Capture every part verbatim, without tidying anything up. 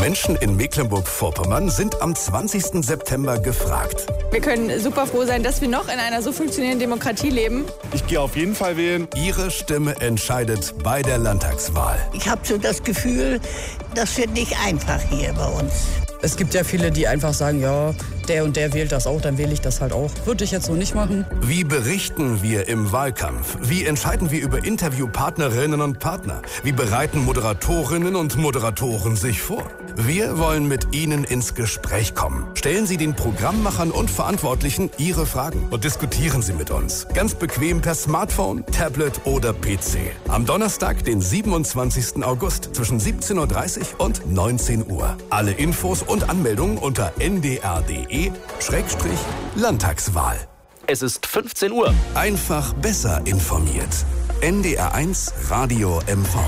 Menschen in Mecklenburg-Vorpommern sind am zwanzigsten September gefragt. Wir können super froh sein, dass wir noch in einer so funktionierenden Demokratie leben. Ich gehe auf jeden Fall wählen. Ihre Stimme entscheidet bei der Landtagswahl. Ich habe so das Gefühl, das wird nicht einfach hier bei uns. Es gibt ja viele, die einfach sagen, ja, der und der wählt das auch, dann wähle ich das halt auch. Würde ich jetzt so nicht machen. Wie berichten wir im Wahlkampf? Wie entscheiden wir über Interviewpartnerinnen und Partner? Wie bereiten Moderatorinnen und Moderatoren sich vor? Wir wollen mit Ihnen ins Gespräch kommen. Stellen Sie den Programmmachern und Verantwortlichen Ihre Fragen und diskutieren Sie mit uns. Ganz bequem per Smartphone, Tablet oder P C. Am Donnerstag, den siebenundzwanzigsten August zwischen siebzehn Uhr dreißig und neunzehn Uhr. Alle Infos und Anmeldungen unter n d r punkt d e Schrägstrich Landtagswahl. Es ist fünfzehn Uhr. Einfach besser informiert. N D R eins Radio M V.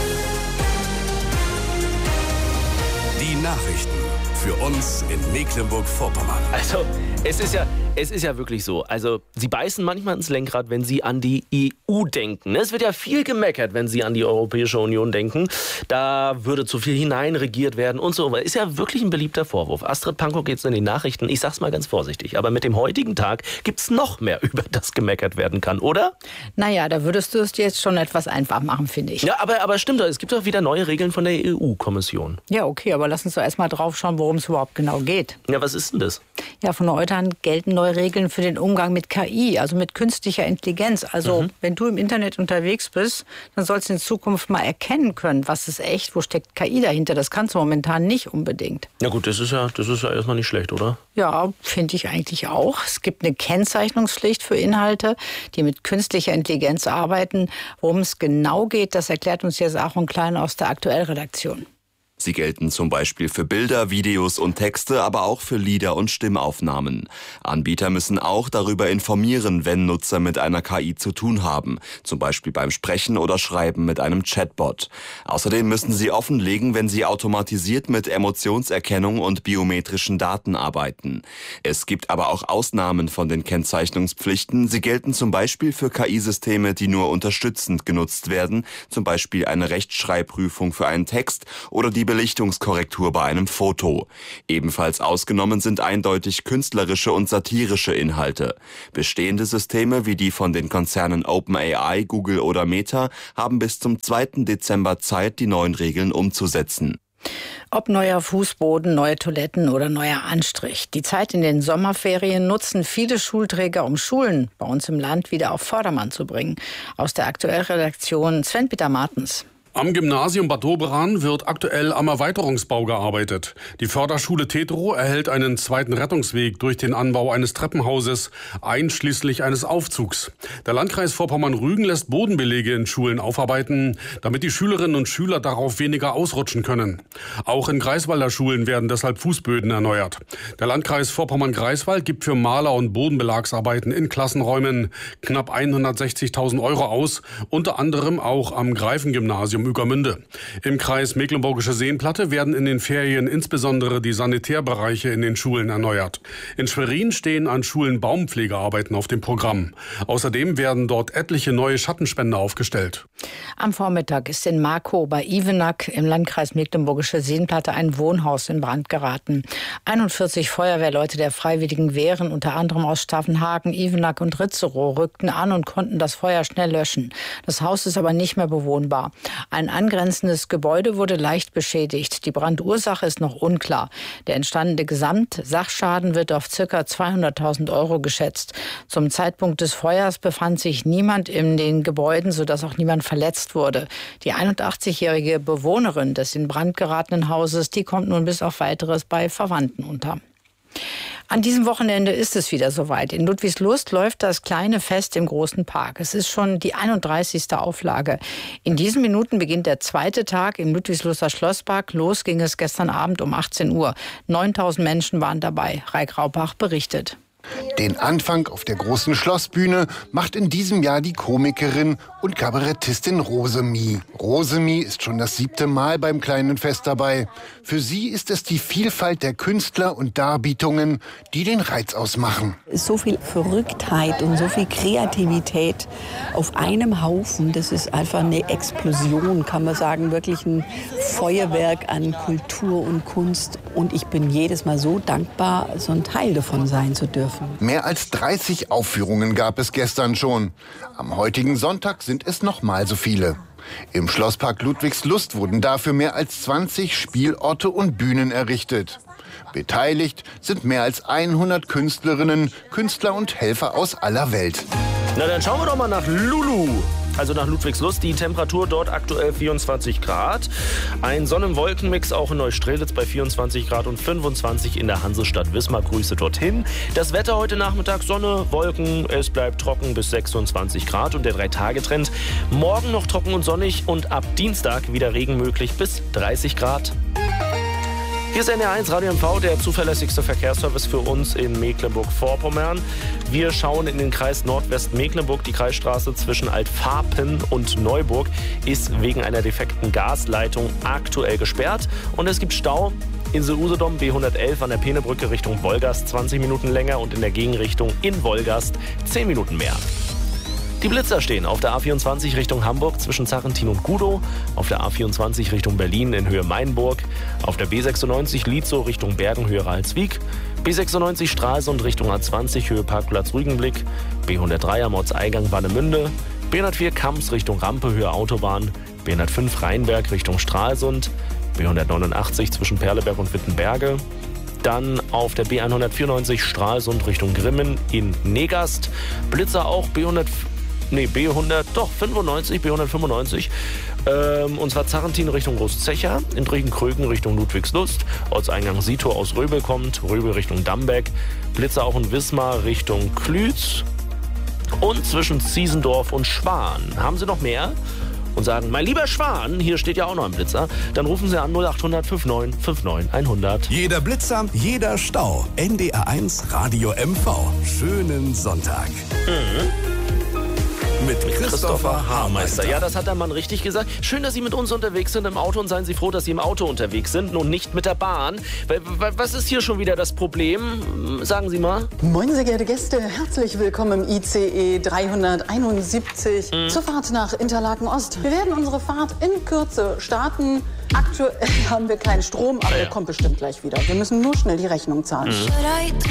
Die Nachrichten für uns in Mecklenburg-Vorpommern. Also, es ist ja, es ist ja wirklich so. Also, Sie beißen manchmal ins Lenkrad, wenn Sie an die E U denken. Es wird ja viel gemeckert, wenn Sie an die Europäische Union denken. Da würde zu viel hineinregiert werden und so. Ist ja wirklich ein beliebter Vorwurf. Astrid Pankow geht's in die Nachrichten. Ich sag's mal ganz vorsichtig. Aber mit dem heutigen Tag gibt's noch mehr, über das gemeckert werden kann, oder? Naja, da würdest du es dir jetzt schon etwas einfach machen, finde ich. Ja, aber, aber stimmt doch. Es gibt doch wieder neue Regeln von der E U-Kommission. Ja, okay, aber lass uns doch erst mal drauf schauen, worum es überhaupt genau geht. Ja, was ist denn das? Ja, von heute an gelten neue Regeln für den Umgang mit K I, also mit künstlicher Intelligenz. Also, mhm. wenn du im Internet unterwegs bist, dann sollst du in Zukunft mal erkennen können, was ist echt, wo steckt K I dahinter. Das kannst du momentan nicht unbedingt. Ja gut, das ist ja, das ist ja erstmal nicht schlecht, oder? Ja, finde ich eigentlich auch. Es gibt eine Kennzeichnungspflicht für Inhalte, die mit künstlicher Intelligenz arbeiten. Worum es genau geht, das erklärt uns jetzt Aaron Klein aus der Aktuellredaktion. Sie gelten zum Beispiel für Bilder, Videos und Texte, aber auch für Lieder und Stimmaufnahmen. Anbieter müssen auch darüber informieren, wenn Nutzer mit einer K I zu tun haben, zum Beispiel beim Sprechen oder Schreiben mit einem Chatbot. Außerdem müssen sie offenlegen, wenn sie automatisiert mit Emotionserkennung und biometrischen Daten arbeiten. Es gibt aber auch Ausnahmen von den Kennzeichnungspflichten. Sie gelten zum Beispiel für K I-Systeme, die nur unterstützend genutzt werden, zum Beispiel eine Rechtschreibprüfung für einen Text oder die Belichtungskorrektur bei einem Foto. Ebenfalls ausgenommen sind eindeutig künstlerische und satirische Inhalte. Bestehende Systeme wie die von den Konzernen OpenAI, Google oder Meta haben bis zum zweiten Dezember Zeit, die neuen Regeln umzusetzen. Ob neuer Fußboden, neue Toiletten oder neuer Anstrich. Die Zeit in den Sommerferien nutzen viele Schulträger, um Schulen bei uns im Land wieder auf Vordermann zu bringen. Aus der Aktuellredaktion Sven-Peter Martens. Am Gymnasium Bad Doberan wird aktuell am Erweiterungsbau gearbeitet. Die Förderschule Tetro erhält einen zweiten Rettungsweg durch den Anbau eines Treppenhauses, einschließlich eines Aufzugs. Der Landkreis Vorpommern-Rügen lässt Bodenbelege in Schulen aufarbeiten, damit die Schülerinnen und Schüler darauf weniger ausrutschen können. Auch in Greifswalder Schulen werden deshalb Fußböden erneuert. Der Landkreis Vorpommern-Greifswald gibt für Maler- und Bodenbelagsarbeiten in Klassenräumen knapp hundertsechzigtausend Euro aus, unter anderem auch am Greifengymnasium Ueckermünde. Im Kreis Mecklenburgische Seenplatte werden in den Ferien insbesondere die Sanitärbereiche in den Schulen erneuert. In Schwerin stehen an Schulen Baumpflegearbeiten auf dem Programm. Außerdem werden dort etliche neue Schattenspender aufgestellt. Am Vormittag ist in Markow bei Ivenack im Landkreis Mecklenburgische Seenplatte ein Wohnhaus in Brand geraten. einundvierzig Feuerwehrleute der Freiwilligen Wehren, unter anderem aus Staffenhagen, Ivenack und Ritzerow, rückten an und konnten das Feuer schnell löschen. Das Haus ist aber nicht mehr bewohnbar. Ein angrenzendes Gebäude wurde leicht beschädigt. Die Brandursache ist noch unklar. Der entstandene Gesamtsachschaden wird auf ca. zweihunderttausend Euro geschätzt. Zum Zeitpunkt des Feuers befand sich niemand in den Gebäuden, sodass auch niemand verletzt wurde. Die einundachtzigjährige Bewohnerin des in Brand geratenen Hauses, die kommt nun bis auf Weiteres bei Verwandten unter. An diesem Wochenende ist es wieder soweit. In Ludwigslust läuft das kleine Fest im großen Park. Es ist schon die einunddreißigste Auflage. In diesen Minuten beginnt der zweite Tag im Ludwigsluster Schlosspark. Los ging es gestern Abend um achtzehn Uhr. neuntausend Menschen waren dabei. Raik Raupach berichtet. Den Anfang auf der großen Schlossbühne macht in diesem Jahr die Komikerin und Kabarettistin Rosemie. Rosemie ist schon das siebte Mal beim kleinen Fest dabei. Für sie ist es die Vielfalt der Künstler und Darbietungen, die den Reiz ausmachen. So viel Verrücktheit und so viel Kreativität auf einem Haufen, das ist einfach eine Explosion, kann man sagen, wirklich ein Feuerwerk an Kultur und Kunst. Und ich bin jedes Mal so dankbar, so ein Teil davon sein zu dürfen. Mehr als dreißig Aufführungen gab es gestern schon. Am heutigen Sonntag sind es noch mal so viele. Im Schlosspark Ludwigslust wurden dafür mehr als zwanzig Spielorte und Bühnen errichtet. Beteiligt sind mehr als hundert Künstlerinnen, Künstler und Helfer aus aller Welt. Na, dann schauen wir doch mal nach Lulu. Also nach Ludwigslust, die Temperatur dort aktuell vierundzwanzig Grad. Ein Sonnen-Wolken-Mix auch in Neustrelitz bei vierundzwanzig Grad und fünfundzwanzig in der Hansestadt Wismar. Grüße dorthin. Das Wetter heute Nachmittag Sonne, Wolken, es bleibt trocken bis sechsundzwanzig Grad. Und der Drei-Tage-Trend morgen noch trocken und sonnig und ab Dienstag wieder Regen möglich bis dreißig Grad. Hier ist N R eins Radio M V, der zuverlässigste Verkehrsservice für uns in Mecklenburg-Vorpommern. Wir schauen in den Kreis Nordwestmecklenburg. Die Kreisstraße zwischen Altfarpen und Neuburg ist wegen einer defekten Gasleitung aktuell gesperrt. Und es gibt Stau. Insel-Usedom B hundertelf an der Peenebrücke Richtung Wolgast zwanzig Minuten länger und in der Gegenrichtung in Wolgast zehn Minuten mehr. Die Blitzer stehen auf der A vierundzwanzig Richtung Hamburg zwischen Zarrentin und Gudow, auf der A vierundzwanzig Richtung Berlin in Höhe Mainburg, auf der B sechsundneunzig Lietzow Richtung Bergen Höhe Ralswiek, B sechsundneunzig Stralsund Richtung A zwanzig Höhe Parkplatz Rügenblick, B hundertdrei am Ortseingang Warnemünde, B hundertvier Kamps Richtung Rampe Höhe Autobahn, B hundertfünf Rheinberg Richtung Stralsund, B hundertneunundachtzig zwischen Perleberg und Wittenberge. Dann auf der B hundertvierundneunzig Stralsund Richtung Grimmen in Negast. Blitzer auch B hundert, nee, B hundert, doch fünfundneunzig, B hundertfünfundneunzig. Ähm, und zwar Zarrentin Richtung Großzecher, in Driegenkrögen Richtung Ludwigslust. Ortseingang Sietor aus Röbel kommt, Röbel Richtung Dambeck. Blitzer auch in Wismar Richtung Klütz. Und zwischen Ziesendorf und Schwan. Haben Sie noch mehr? Und sagen, mein lieber Schwan, hier steht ja auch noch ein Blitzer, dann rufen Sie an null acht hundert neunundfünfzig neunundfünfzig hundert. Jeder Blitzer, jeder Stau. N D R eins Radio M V. Schönen Sonntag. Mhm. Mit Christopher, Christopher Haarmeister. Ja, das hat der Mann richtig gesagt. Schön, dass Sie mit uns unterwegs sind im Auto und seien Sie froh, dass Sie im Auto unterwegs sind und nicht mit der Bahn. Was ist hier schon wieder das Problem? Sagen Sie mal. Moin, sehr geehrte Gäste. Herzlich willkommen im I C E dreihunderteinundsiebzig mhm. zur Fahrt nach Interlaken Ost. Wir werden unsere Fahrt in Kürze starten. Aktuell haben wir keinen Strom, aber ja, ja. der kommt bestimmt gleich wieder. Wir müssen nur schnell die Rechnung zahlen. Mhm.